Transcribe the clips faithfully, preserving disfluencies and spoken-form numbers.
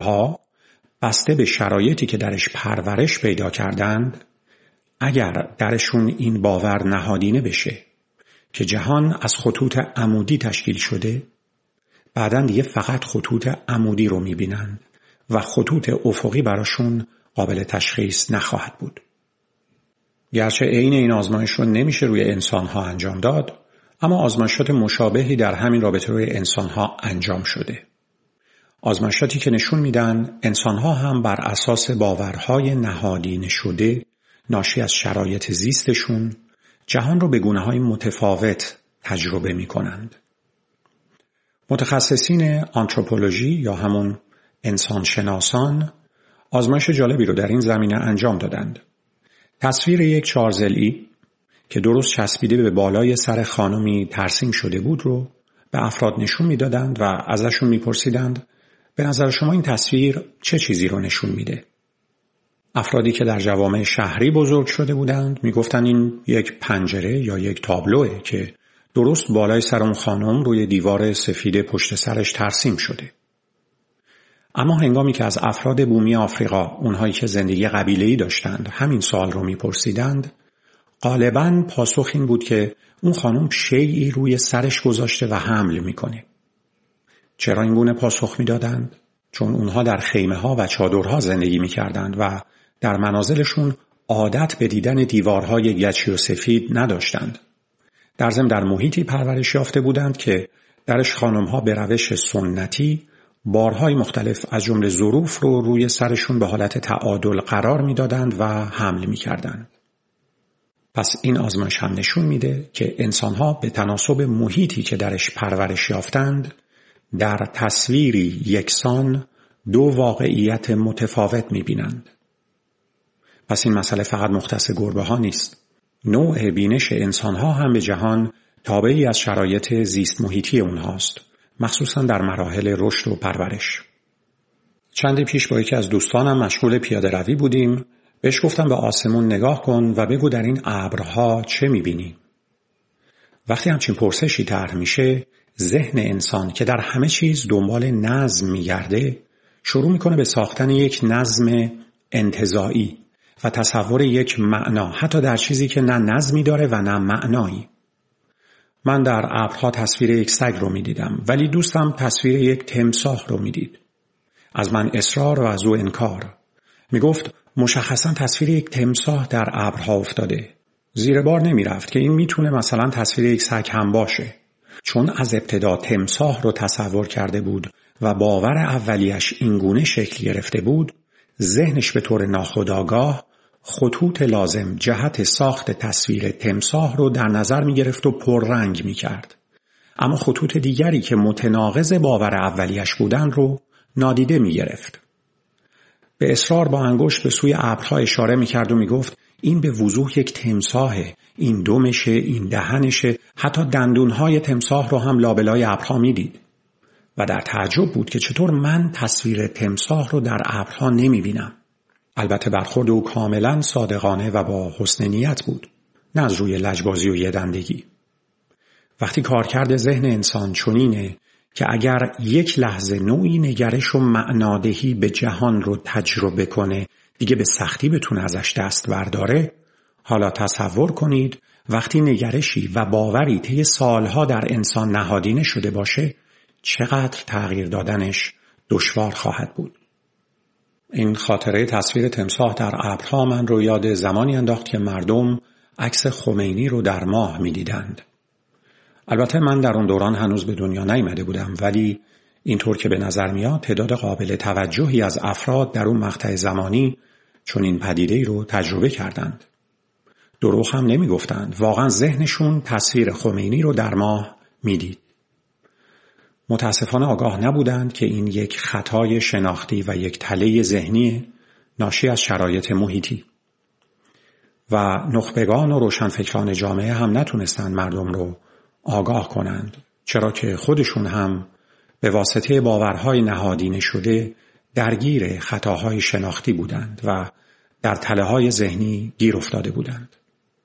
ها بسته به شرایطی که درش پرورش پیدا کردند، اگر درشون این باور نهادینه بشه که جهان از خطوط عمودی تشکیل شده، بعداً دیگه فقط خطوط عمودی رو میبینند و خطوط افقی براشون قابل تشخیص نخواهد بود. گرچه عین این آزمایش رو نمیشه روی انسانها انجام داد، اما آزمایشات مشابهی در همین رابطه روی انسانها انجام شده. آزمایشاتی که نشون میدن انسانها هم بر اساس باورهای نهادینه شده ناشی از شرایط زیستشون جهان رو به گونه‌های متفاوت تجربه میکنند. متخصصین آنتروپولوژی یا همون انسانشناسان آزمایش جالبی رو در این زمینه انجام دادند. تصویر یک چارزلی که درست چسبیده به بالای سر خانمی ترسیم شده بود رو به افراد نشون میدادند و ازشون میپرسیدند به نظر شما این تصویر چه چیزی رو نشون میده؟ افرادی که در جوامع شهری بزرگ شده بودند میگفتن این یک پنجره یا یک تابلوه که درست بالای سر اون خانم روی دیوار سفید پشت سرش ترسیم شده. اما هنگامی که از افراد بومی آفریقا، اونهایی که زندگی قبیله‌ای داشتند، همین سوال رو میپرسیدند، غالباً پاسخ این بود که اون خانم شیئی روی سرش گذاشته و حمل میکنه. چرا این گونه پاسخ میدادند؟ چون اونها در خیمه‌ها و چادرها زندگی میکردند و در منازلشون عادت به دیدن دیوارهای گچی و سفید نداشتند. در ضمن در محیطی پرورش یافته بودند که درش خانم‌ها به روش سنتی بارهای مختلف از جمله ظروف رو روی سرشون به حالت تعادل قرار میدادند و حمل میکردند. پس این آزمایش هم نشون میده که انسان‌ها به تناسب محیطی که درش پرورش یافتند در تصویری یکسان دو واقعیت متفاوت میبینند. پس این مسئله فقط مختص گربه ها نیست. نوع بینش انسان‌ها هم به جهان تابعی از شرایط زیست محیطی اونهاست، مخصوصا در مراحل رشد و پرورش. چندی پیش با یکی از دوستانم مشغول پیاده روی بودیم. بهش گفتم به آسمون نگاه کن و بگو در این ابرها چه میبینی؟ وقتی همچین پرسشی طرح میشه، ذهن انسان که در همه چیز دنبال نظم میگرده، شروع میکنه به ساختن یک نظم انتزاعی و تصور یک معنا، حتی در چیزی که نه نظمی داره و نه معنایی. من در ابرها تصویر یک سگ رو میدیدم، ولی دوستم تصویر یک تمساح رو میدید. از من اصرار و از او انکار. میگفت مشخصا تصویر یک تمساح در ابرها افتاده. زیر بار نمیرفت که این میتونه مثلا تصویر یک سگ هم باشه، چون از ابتدا تمساح رو تصور کرده بود و باور اولیش اینگونه شکل گرفته بود. ذهنش به طور ناخودآگاه خطوط لازم جهت ساخت تصویر تمساح رو در نظر می گرفت و پررنگ می کرد. اما خطوط دیگری که متناقض باور اولیش بودن رو نادیده می گرفت. به اصرار با انگشت به سوی ابرها اشاره می کرد و می گفت این به وضوح یک تمساحه، این دمشه، این دهنشه، حتی دندونهای تمساح رو هم لابلای ابرها می دید. و در تعجب بود که چطور من تصویر تمساح رو در ابرها نمی بینم. البته برخورد او کاملا صادقانه و با حسن نیت بود، نه از روی لجبازی و یدندگی. وقتی کارکرد ذهن انسان چنینه که اگر یک لحظه نوعی نگرش و معنادهی به جهان رو تجربه کنه دیگه به سختی بتونه ازش دست برداره، حالا تصور کنید وقتی نگرشی و باوری طی سالها در انسان نهادینه شده باشه چقدر تغییر دادنش دشوار خواهد بود. این خاطره تصویر تمساح در ابرها من رو یاد زمانی انداخت که مردم عکس خمینی رو در ماه می دیدند. البته من در اون دوران هنوز به دنیا نیامده بودم، ولی اینطور که به نظر میاد تعداد قابل توجهی از افراد در اون مقطع زمانی چون این پدیده‌ای رو تجربه کردند. دروغ هم نمی گفتند، واقعا ذهنشون تصویر خمینی رو در ماه می دید. متاسفانه آگاه نبودند که این یک خطای شناختی و یک تله ذهنی ناشی از شرایط محیطی. و نخبگان و روشنفکران جامعه هم نتونستند مردم رو آگاه کنند، چرا که خودشون هم به واسطه باورهای نهادینه شده درگیر خطاهای شناختی بودند و در تله‌های ذهنی گیر افتاده بودند.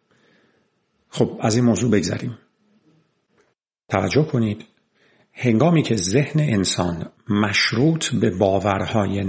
خب از این موضوع بگذریم. توجه کنید، هنگامی که ذهن انسان مشروط به باورهای